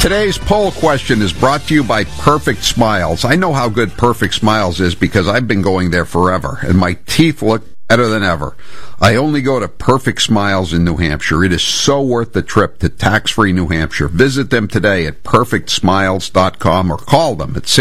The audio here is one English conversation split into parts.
Today's poll question is brought to you by Perfect Smiles. I know how good Perfect Smiles is because I've been going there forever, and my teeth look better than ever. I only go to Perfect Smiles in New Hampshire. It is so worth the trip to tax-free New Hampshire. Visit them today at perfectsmiles.com or call them at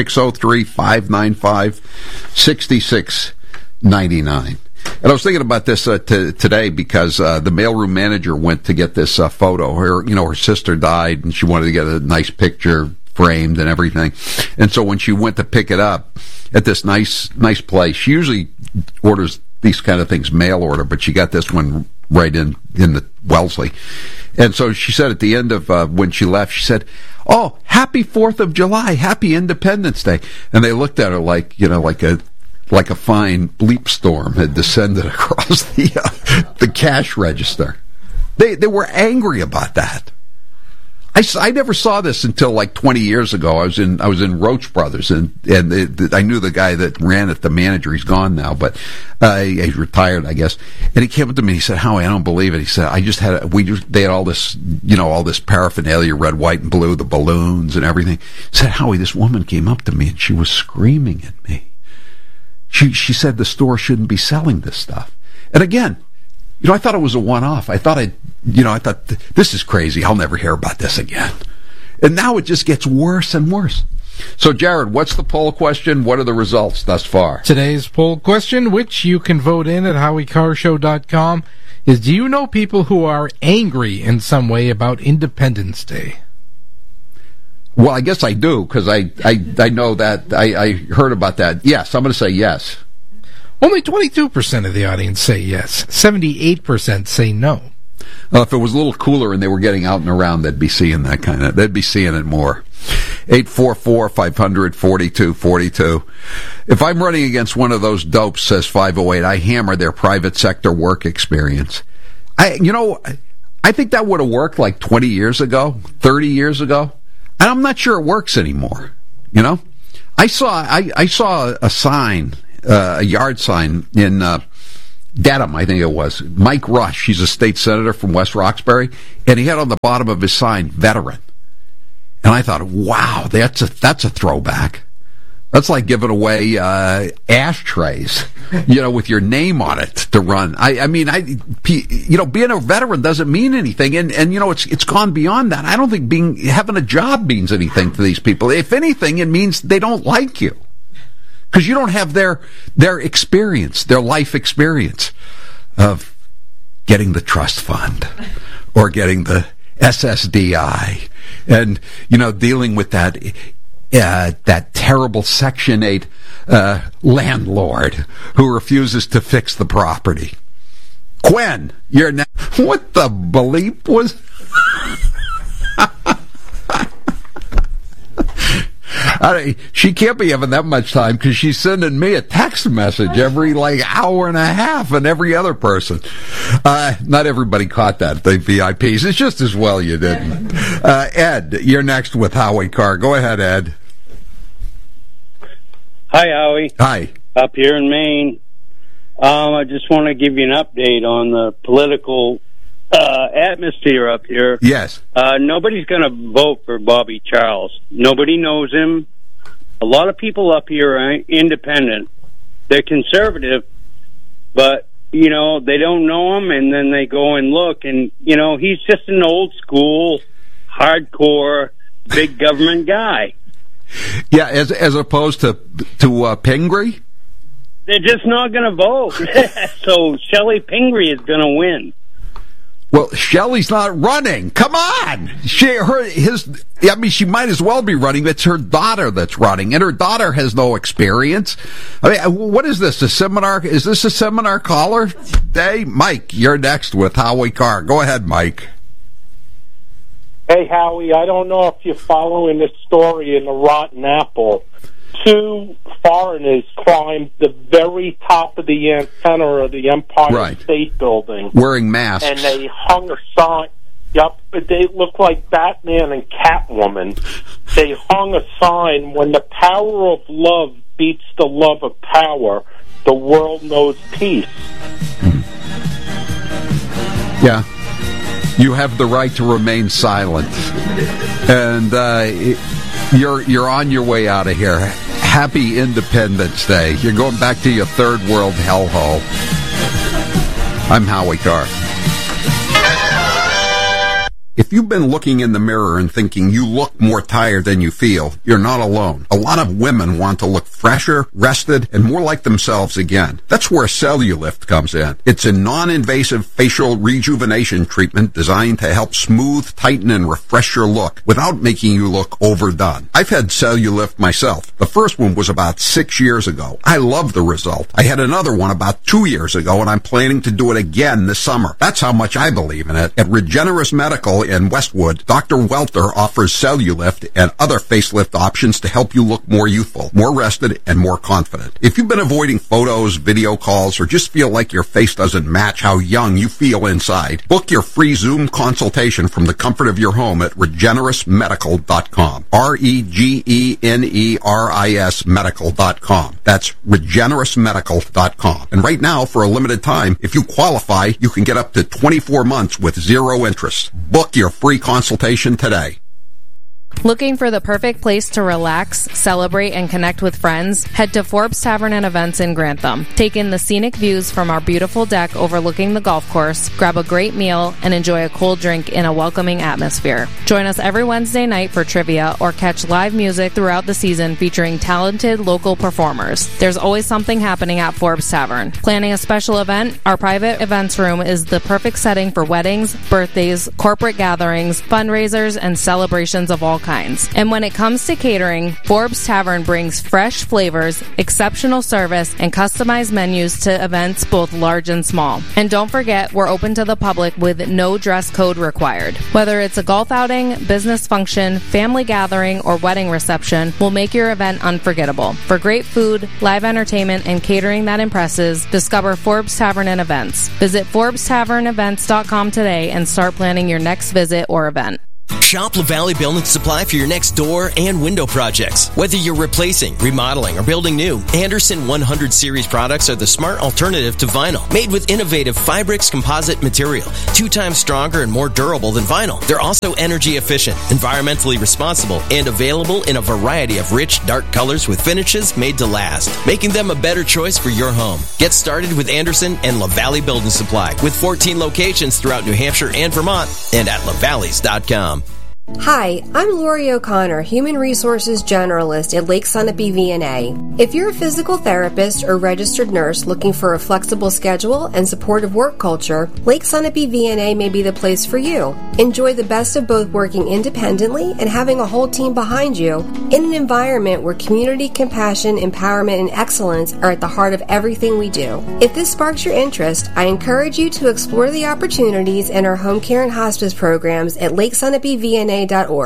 603-595-6699. And I was thinking about this today because the mailroom manager went to get this photo. Her sister died, and she wanted to get a nice picture framed and everything. And so when she went to pick it up at this nice place, she usually orders these kind of things mail order, but she got this one right in the Wellesley. And so she said at the end of when she left, she said, "Oh, happy 4th of July, happy Independence Day." And they looked at her like a fine bleep storm had descended across the cash register. They were angry about that. I never saw this until like 20 years ago. I was in Roach Brothers, and I knew the guy that ran it, the manager. He's gone now, but he's retired, I guess. And he came up to me. He said, "Howie, I don't believe it." He said, they had all this, all this paraphernalia, red, white, and blue, the balloons and everything. He said, "Howie, this woman came up to me and she was screaming at me. She said the store shouldn't be selling this stuff." And again, I thought it was a one-off. I thought this is crazy. I'll never hear about this again. And now it just gets worse and worse. So, Jared, what's the poll question? What are the results thus far? Today's poll question, which you can vote in at HowieCarrshow.com, is: do you know people who are angry in some way about Independence Day? Well, I guess I do, because I know that. I heard about that. Yes, I'm going to say yes. Only 22% of the audience say yes. 78% say no. Well, if it was a little cooler and they were getting out and around, they'd be seeing they'd be seeing it more. 844-500-4242. If I'm running against one of those dopes, says 508, I hammer their private sector work experience. I think that would have worked like 20 years ago, 30 years ago. And I'm not sure it works anymore. I saw a sign, a yard sign in Dedham, I think it was. Mike Rush, he's a state senator from West Roxbury, and he had on the bottom of his sign, veteran. And I thought, wow, that's a throwback. That's like giving away ashtrays, with your name on it to run. Being a veteran doesn't mean anything, and it's gone beyond that. I don't think having a job means anything to these people. If anything, it means they don't like you because you don't have their experience, their life experience of getting the trust fund or getting the SSDI, and dealing with that terrible Section 8 landlord who refuses to fix the property. Gwen, you're now... What the bleep was... She can't be having that much time because she's sending me a text message every hour and a half, and every other person. Not everybody caught that, the VIPs. It's just as well you didn't. Ed, you're next with Howie Carr. Go ahead, Ed. Hi, Howie. Hi. Up here in Maine. I just want to give you an update on the political atmosphere up here. Yes. Nobody's going to vote for Bobby Charles. Nobody knows him. A lot of people up here are independent. They're conservative, but, they don't know him, and then they go and look, and, he's just an old school, hardcore, big government guy. Yeah, as opposed to Pingree? They're just not going to vote. So Shelley Pingree is going to win. Well, Shelley's not running. Come on. She might as well be running. It's her daughter that's running, and her daughter has no experience. What is this, a seminar? Is this a seminar caller day? Mike, you're next with Howie Carr. Go ahead, Mike. Hey, Howie, I don't know if you're following this story in the Rotten Apple. 2 foreigners climbed the very top of the antenna of the Empire State Building. Wearing masks. And they hung a sign. Yep, they look like Batman and Catwoman. They hung a sign, when the power of love beats the love of power, the world knows peace. Yeah. You have the right to remain silent. And you're on your way out of here. Happy Independence Day. You're going back to your third world hellhole. I'm Howie Carr. If you've been looking in the mirror and thinking you look more tired than you feel, you're not alone. A lot of women want to look fresher, rested, and more like themselves again. That's where Cellulift comes in. It's a non-invasive facial rejuvenation treatment designed to help smooth, tighten, and refresh your look without making you look overdone. I've had Cellulift myself. The first one was about 6 years ago. I love the result. I had another one about 2 years ago, and I'm planning to do it again this summer. That's how much I believe in it. At Regenerous Medical in Westwood, Dr. Welter offers Cellulift and other facelift options to help you look more youthful, more rested, and more confident. If you've been avoiding photos, video calls, or just feel like your face doesn't match how young you feel inside, book your free Zoom consultation from the comfort of your home at regenerousmedical.com. REGENERIS medical.com. That's regenerousmedical.com. And right now, for a limited time, if you qualify, you can get up to 24 months with zero interest. Book your free consultation today. Looking for the perfect place to relax, celebrate, and connect with friends? Head to Forbes Tavern and Events in Grantham. Take in the scenic views from our beautiful deck overlooking the golf course, grab a great meal, and enjoy a cold drink in a welcoming atmosphere. Join us every Wednesday night for trivia or catch live music throughout the season featuring talented local performers. There's always something happening at Forbes Tavern. Planning a special event? Our private events room is the perfect setting for weddings, birthdays, corporate gatherings, fundraisers, and celebrations of all kinds. And when it comes to catering, Forbes Tavern brings fresh flavors, exceptional service, and customized menus to events both large and small. And don't forget, we're open to the public with no dress code required. Whether it's a golf outing, business function, family gathering, or wedding reception, we'll make your event unforgettable. For great food, live entertainment, and catering that impresses, discover Forbes Tavern and Events. Visit ForbesTavernEvents.com today and start planning your next visit or event. Shop LaValle Building Supply for your next door and window projects. Whether you're replacing, remodeling, or building new, Anderson 100 Series products are the smart alternative to vinyl. Made with innovative Fibrix composite material, 2 times stronger and more durable than vinyl. They're also energy efficient, environmentally responsible, and available in a variety of rich, dark colors with finishes made to last, making them a better choice for your home. Get started with Anderson and LaValle Building Supply with 14 locations throughout New Hampshire and Vermont and at lavalleys.com. Hi, I'm Lori O'Connor, Human Resources Generalist at Lake Sunapee VNA. If you're a physical therapist or registered nurse looking for a flexible schedule and supportive work culture, Lake Sunapee VNA may be the place for you. Enjoy the best of both working independently and having a whole team behind you in an environment where community, compassion, empowerment, and excellence are at the heart of everything we do. If this sparks your interest, I encourage you to explore the opportunities in our home care and hospice programs at LakeSunapeeVNA.org.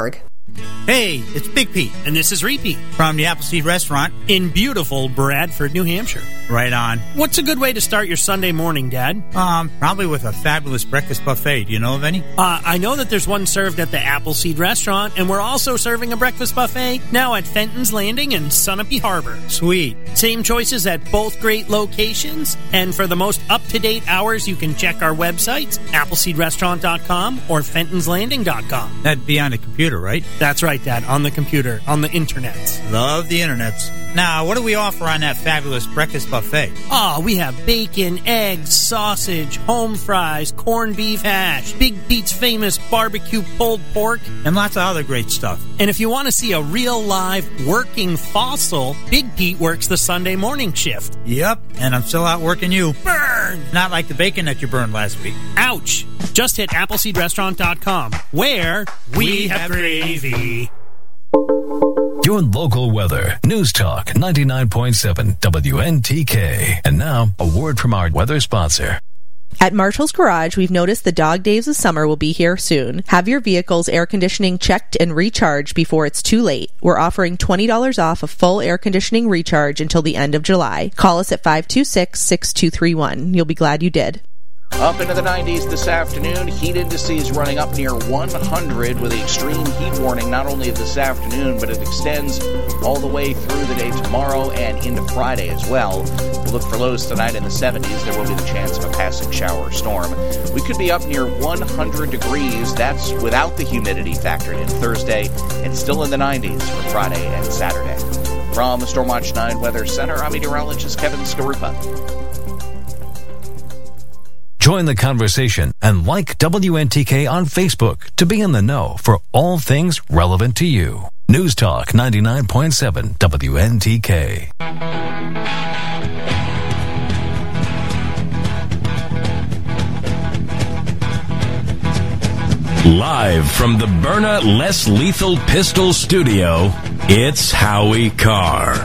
Hey, it's Big Pete, and this is Repeat from the Appleseed Restaurant in beautiful Bradford, New Hampshire. Right on. What's a good way to start your Sunday morning, Dad? Probably with a fabulous breakfast buffet. Do you know of any? I know that there's one served at the Appleseed Restaurant, and we're also serving a breakfast buffet now at Fenton's Landing in Sunapee Harbor. Sweet. Same choices at both great locations, and for the most up-to-date hours, you can check our websites, appleseedrestaurant.com or fentonslanding.com. That'd be on the computer, right? That's right, Dad, on the computer, on the internet. Love the internets. Now, what do we offer on that fabulous breakfast buffet? Oh, we have bacon, eggs, sausage, home fries, corned beef hash, Big Pete's famous barbecue pulled pork, and lots of other great stuff. And if you want to see a real live working fossil, Big Pete works the Sunday morning shift. Yep, and I'm still out working you. Burn! Not like the bacon that you burned last week. Ouch! Just hit AppleseedRestaurant.com, where we have gravy. Your local weather. News Talk 99.7 WNTK. And now, a word from our weather sponsor. At Marshall's Garage, we've noticed the dog days of summer will be here soon. Have your vehicle's air conditioning checked and recharged before it's too late. We're offering $20 off a full air conditioning recharge until the end of July. Call us at 526-6231. You'll be glad you did. Up into the 90s this afternoon. Heat indices running up near 100 with the extreme heat warning not only this afternoon, but it extends all the way through the day tomorrow and into Friday as well. We'll look for lows tonight in the 70s. There will be the chance of a passing shower or storm. We could be up near 100 degrees. That's without the humidity factored in Thursday, and still in the 90s for Friday and Saturday. From the Stormwatch 9 Weather Center, I'm meteorologist Kevin Skarupa. Join the conversation and like WNTK on Facebook to be in the know for all things relevant to you. News Talk 99.7 WNTK. Live from the Byrna Less Lethal Pistol Studio, it's Howie Carr.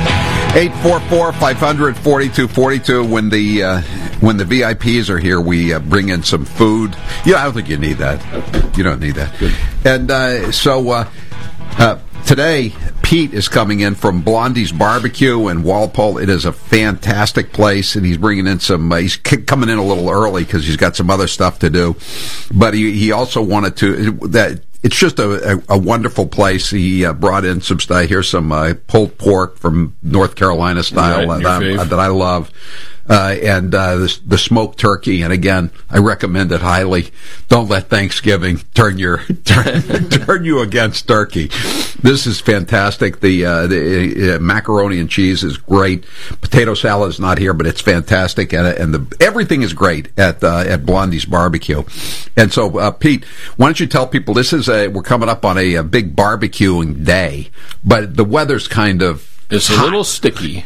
844-500-4242. When the VIPs are here, we bring in some food. Yeah, I don't think you need that. You don't need that. Good. And so today, Pete is coming in from Blondie's Barbecue in Walpole. It is a fantastic place, and he's bringing in some. He's coming in a little early because he's got some other stuff to do. But he also wanted to that. It's just a wonderful place. He brought in some stuff. Here's some pulled pork from North Carolina style that I love. And the smoked turkey, and again, I recommend it highly. Don't let Thanksgiving turn you against turkey. This is fantastic. The macaroni and cheese is great. Potato salad is not here, but it's fantastic, and everything is great at Blondie's Barbecue. And so, Pete, why don't you tell people we're coming up on a big barbecuing day, but the weather's kind of. It's a little sticky.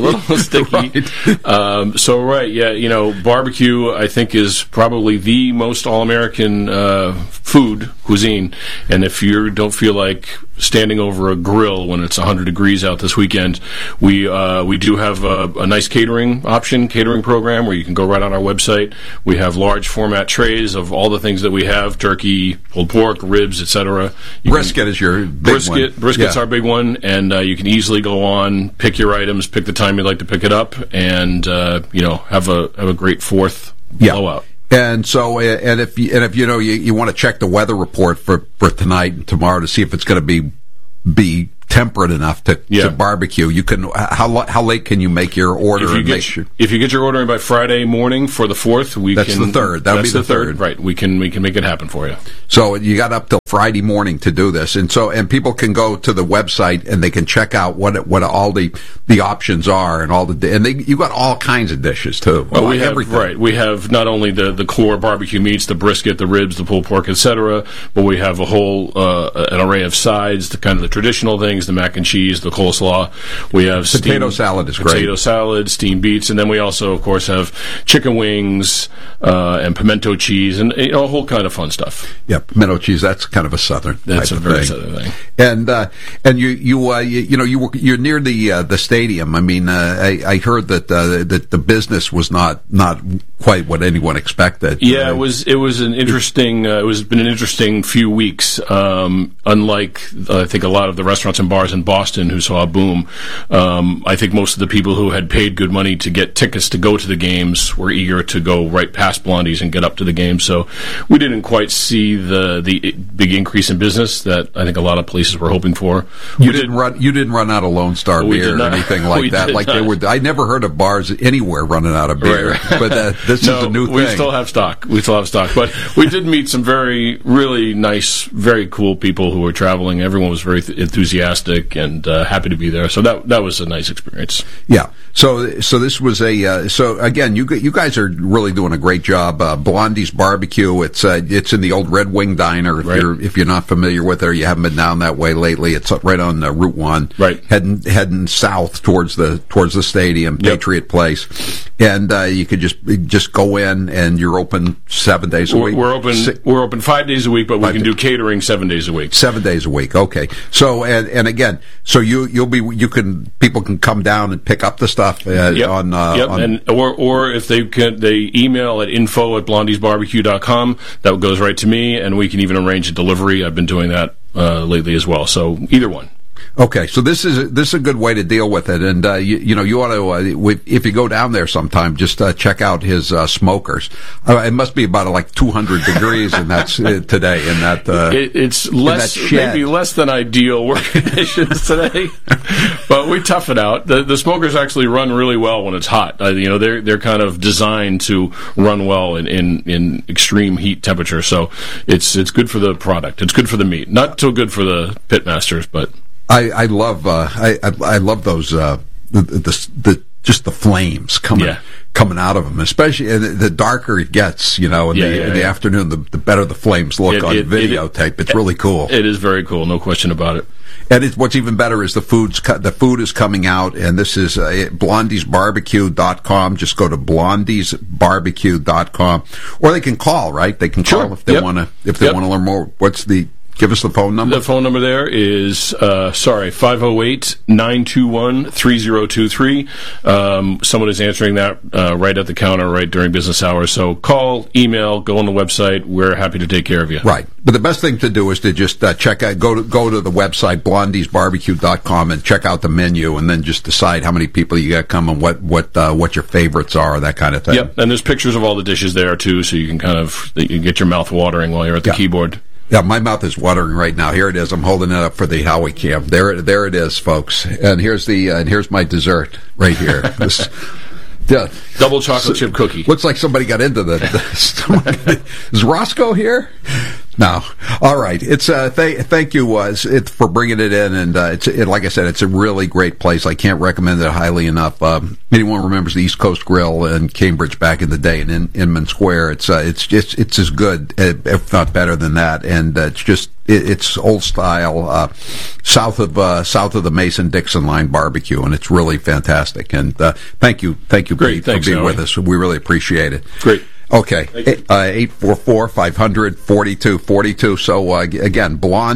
Right. Barbecue, I think, is probably the most all-American cuisine. And if you don't feel like standing over a grill when it's 100 degrees out this weekend, we do have a nice catering program where you can go right on our website. We have large format trays of all the things that we have: turkey, pulled pork, ribs, etc. Brisket is your big one. Brisket's our big one, and you can easily go on, pick your items, pick the time you'd like to pick it up, and have a great 4th blowout. And so, and if you want to check the weather report for tonight and tomorrow to see if it's going to be temperate enough to barbecue, you can. How late can you make your order? If you get your order in by Friday morning for the 4th, that's the 3rd. That would be the 3rd, right? We can make it happen for you. So you got up till Friday morning to do this, and people can go to the website and they can check out what all the options are and you got all kinds of dishes too. Well, we have everything. Right. We have not only the core barbecue meats, the brisket, the ribs, the pulled pork, etc., but we have a whole an array of sides, the traditional things. The mac and cheese, the coleslaw. We have potato salad is great. Potato salad, steamed beets, and then we also, of course, have chicken wings and pimento cheese, and a whole kind of fun stuff. Yeah, pimento cheese. That's kind of a southern. That's a very southern thing. And you're near the stadium. I mean, I heard that the business was not quite what anyone expected. Yeah, it was an interesting. It's been an interesting few weeks. Unlike I think a lot of the restaurants and bars in Boston who saw a boom, I think most of the people who had paid good money to get tickets to go to the games were eager to go right past Blondie's and get up to the game. So we didn't quite see the big increase in business that I think a lot of places were hoping for. You didn't run out of Lone Star beer or anything like that. Like they were. I never heard of bars anywhere running out of beer. Right. But this is a new thing. We still have stock. But we did meet some really nice, very cool people who were traveling. Everyone was very enthusiastic and happy to be there. So that was a nice experience. Yeah. So this was so again, you guys are really doing a great job. Blondie's Barbecue. It's in the old Red Wing Diner. If you're not familiar with it, or you haven't been down that way lately, it's right on Route 1. Right. Heading south towards the stadium, Patriot Place, and you could just go in, and you're open 7 days a week. We're open 5 days a week, but we can do catering 7 days a week. 7 days a week. Okay. So and again, so people can come down and pick up the stuff or if they email at info@blondiesbarbecue.com. That goes right to me, and we can even arrange a delivery. I've been doing that lately as well. So either one. Okay, so this is a good way to deal with it, and you ought to if you go down there sometime, just check out his smokers. It must be about like 200 degrees, and that's today. In that it's less, maybe less than ideal work conditions today, but we tough it out. The smokers actually run really well when it's hot. They're kind of designed to run well in extreme heat temperature, so it's good for the product. It's good for the meat. Not so good for the pitmasters, but. I love those just the flames coming out of them, especially the darker it gets, in the afternoon, the better the flames look on videotape. It's really cool. It is very cool, no question about it. And what's even better is the food is coming out, and this is blondiesbarbecue.com. Just go to blondiesbarbecue.com, or they can call. Right, they can call if they want to learn more. Give us the phone number. The phone number there is 508-921-3023. Someone is answering that right at the counter, right during business hours. So call, email, go on the website. We're happy to take care of you. Right. But the best thing to do is to just check out, go to the website, blondiesbarbecue.com, and check out the menu, and then just decide how many people you got coming, what your favorites are, that kind of thing. Yep. And there's pictures of all the dishes there too, so you can you get your mouth watering while you're at the keyboard. Yeah, my mouth is watering right now. Here it is. I'm holding it up for the Howie Cam. There it is, folks. And here's my dessert right here. This double chocolate chip cookie. Looks like somebody got into is Roscoe here? No. All right. It's thank you for bringing it in, and like I said, it's a really great place. I can't recommend it highly enough. Anyone remembers the East Coast Grill in Cambridge back in the day in Inman Square? It's as good, if not better than that, and it's old style, south of the Mason-Dixon line barbecue, and it's really fantastic. And thank you, Pete, for being with us. We really appreciate it. Great. Okay, 844-500-4242. So again,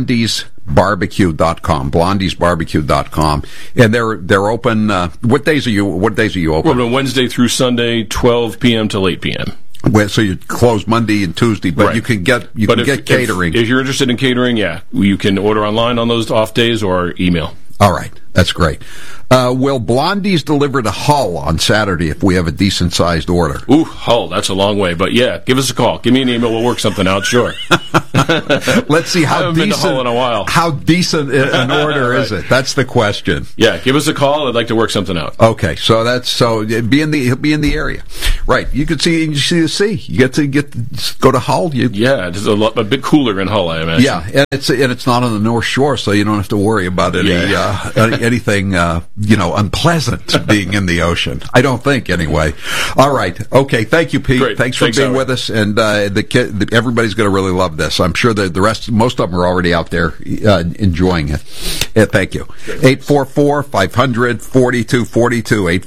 blondiesbarbecue.com, and they're open. What days are you open? We're open Wednesday through Sunday, 12 p.m. till 8 p.m. So you close Monday and Tuesday, but right. you can get catering. If you're interested in catering, you can order online on those off days or email. All right, that's great. Will Blondies deliver to Hull on Saturday if we have a decent-sized order? Ooh, Hull, that's a long way. But give us a call. Give me an email. We'll work something out, sure. Let's see how decent. Been to Hull in a while. How decent an order is it? That's the question. Yeah, give us a call. I'd like to work something out. Okay, so be in the area, right? You can see the sea. You get to go to Hull. It's a bit cooler in Hull, I imagine. Yeah, and it's not on the North Shore, so you don't have to worry about anything unpleasant being in the ocean. I don't think, anyway. All right. Okay. Thank you, Pete. Great. Thanks for being with us. And everybody's going to really love this. I'm sure that most of them are already out there enjoying it. Thank you. 844-500-4242.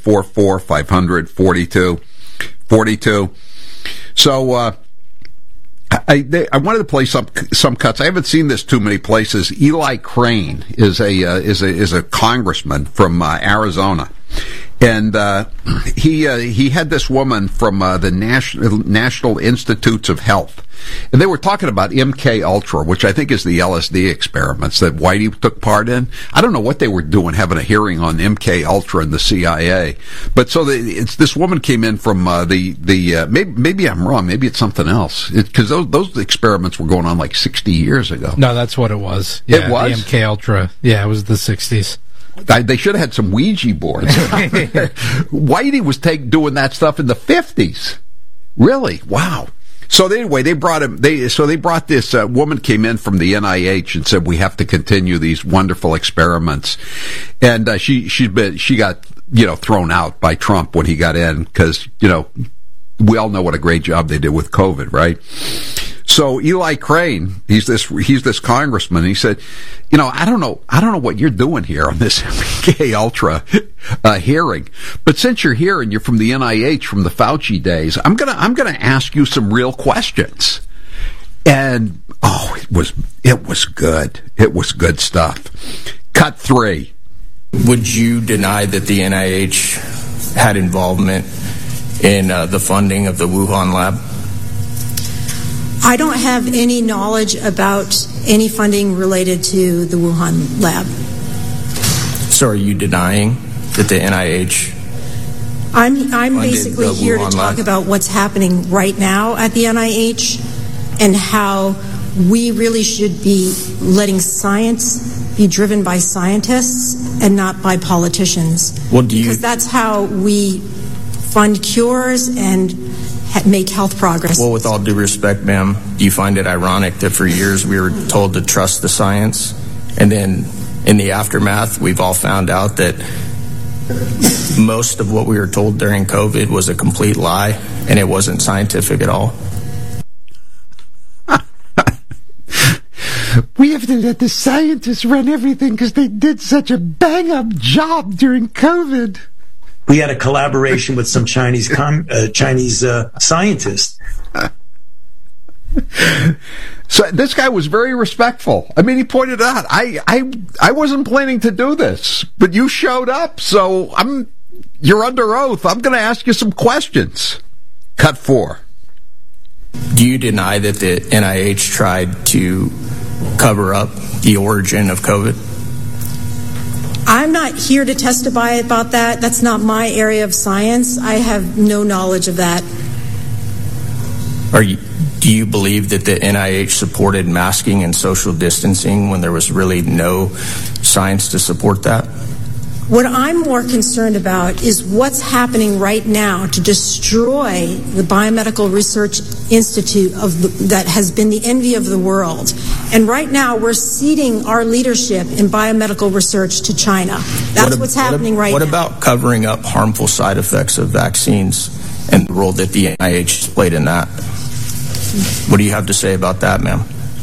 844-500-4242. So, I wanted to play some cuts. I haven't seen this too many places. Eli Crane is a congressman from Arizona, and he had this woman from the National Institutes of Health, and they were talking about MK Ultra, which I think is the LSD experiments that Whitey took part in. I don't know what they were doing, having a hearing on MK Ultra and the CIA, but so this woman came in from maybe I'm wrong, maybe it's something else, because those experiments were going on like 60 years ago. No, that's what it was. Yeah, it was the MK Ultra. Yeah, it was the 60s. They should have had some Ouija boards. Whitey was doing that stuff in the 50s. Really? Wow. So anyway, they brought this woman came in from the NIH and said we have to continue these wonderful experiments, and she got thrown out by Trump when he got in because we all know what a great job they did with COVID, right? So Eli Crane, he's this congressman. He said, I don't know what you're doing here on this MK Ultra hearing, but since you're here and you're from the NIH from the Fauci days, I'm gonna ask you some real questions. And it was good. It was good stuff. Cut 3. Would you deny that the NIH had involvement in the funding of the Wuhan lab? I don't have any knowledge about any funding related to the Wuhan lab. So are you denying that the NIH... I'm basically here to talk about what's happening right now at the NIH and how we really should be letting science be driven by scientists and not by politicians. Because that's how we fund cures and make health progress. Well, with all due respect, ma'am, do you find it ironic that for years we were told to trust the science, and then in the aftermath we've all found out that most of what we were told during COVID was a complete lie and it wasn't scientific at all? We have to let the scientists run everything because they did such a bang-up job during COVID. We had a collaboration with some Chinese scientists. So this guy was very respectful. I mean, he pointed out, I wasn't planning to do this, but you showed up, so you're under oath. I'm going to ask you some questions. Cut 4. Do you deny that the NIH tried to cover up the origin of COVID? I'm not here to testify about that. That's not my area of science. I have no knowledge of that. Do you believe that the NIH supported masking and social distancing when there was really no science to support that? What I'm more concerned about is what's happening right now to destroy the Biomedical Research Institute that has been the envy of the world. And right now we're ceding our leadership in biomedical research to China. That's what's happening right now. What about covering up harmful side effects of vaccines and the role that the NIH has played in that? What do you have to say about that, ma'am?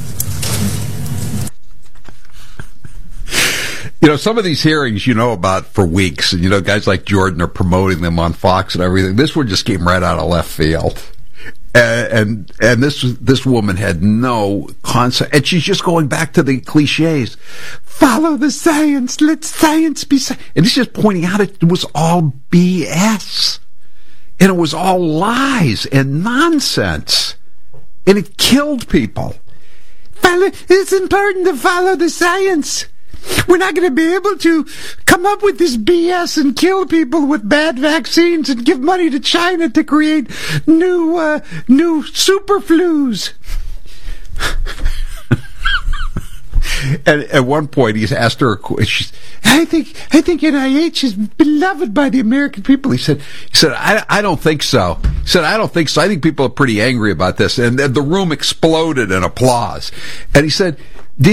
You know, some of these hearings you know about for weeks, and you know, guys like Jordan are promoting them on Fox and everything. This one just came right out of left field. And this woman had no concept, and she's just going back to the cliches. Follow the science, let science be science. And he's just pointing out it was all BS. And it was all lies and nonsense. And it killed people. It's important to follow the science. We're not going to be able to come up with this BS and kill people with bad vaccines and give money to China to create new superflus. And at one point, he's asked her a question. I think NIH is beloved by the American people. He said, I don't think so. He said, I don't think so. I think people are pretty angry about this. And the room exploded in applause. And he said,